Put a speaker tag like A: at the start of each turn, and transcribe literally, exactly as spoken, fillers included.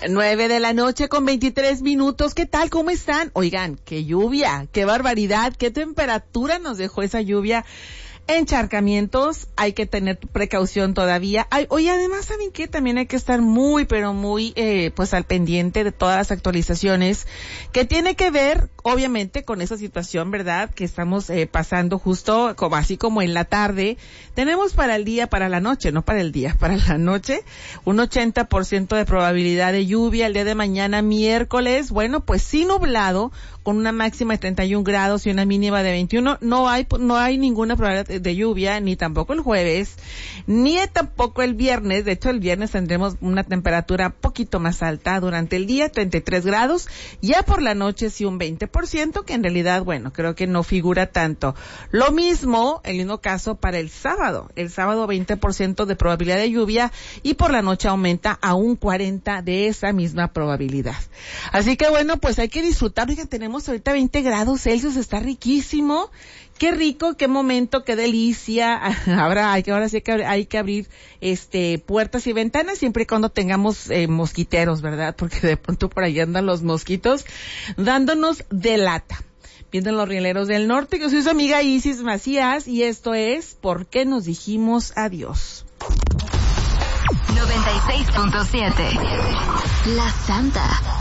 A: Nueve de la noche con veintitrés minutos. ¿Qué tal? ¿Cómo están? Oigan, qué lluvia, qué barbaridad, qué temperatura nos dejó esa lluvia. Encharcamientos, hay que tener precaución todavía. Hay, oye, además, ¿saben qué? También hay que estar muy, pero muy, eh, pues al pendiente de todas las actualizaciones que tiene que ver, obviamente, con esa situación, ¿verdad? Que estamos eh, pasando justo, como así como en la tarde. Tenemos para el día, para la noche, no para el día, para la noche, un ochenta por ciento de probabilidad de lluvia el día de mañana, miércoles. Bueno, pues sí nublado, con una máxima de treinta y un grados y una mínima de veintiuno. No hay, no hay ninguna probabilidad de lluvia, ni tampoco el jueves, ni tampoco el viernes. De hecho, el viernes tendremos una temperatura poquito más alta durante el día, treinta y tres grados, ya por la noche sí un veinte por ciento, que en realidad, bueno, creo que no figura tanto. Lo mismo, el mismo caso para el sábado. El sábado veinte por ciento de probabilidad de lluvia y por la noche aumenta a un cuarenta de esa misma probabilidad. Así que bueno, pues hay que disfrutar. Oigan, tenemos ahorita veinte grados Celsius, está riquísimo. Qué rico, qué momento, qué delicia. Ahora hay que, ahora sí que hay que abrir, este, puertas y ventanas siempre y cuando tengamos, eh, mosquiteros, ¿verdad? Porque de pronto por ahí andan los mosquitos dándonos de lata. Viendo los rieleros del norte, yo soy su amiga Isis Macías y esto es ¿Por qué nos dijimos adiós?
B: noventa y seis punto siete La Santa.